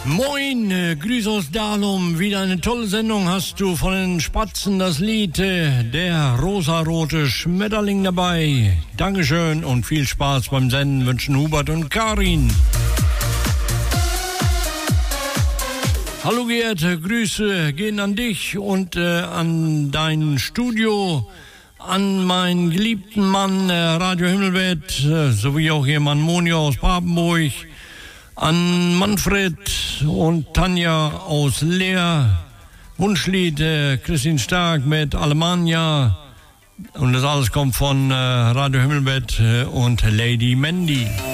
Moin, grüß aus Dahlum. Wieder eine tolle Sendung hast du von den Spatzen, das Lied Der rosarote Schmetterling dabei. Dankeschön und viel Spaß beim Senden wünschen Hubert und Karin. Hallo Gerd, Grüße gehen an dich und an dein Studio, an meinen geliebten Mann Radio Himmelbett, sowie auch hier Mann Monio aus Papenburg, an Manfred und Tanja aus Leer, Wunschlied Christine Stark mit Alemannia und das alles kommt von Radio Himmelbett und Lady Mandy.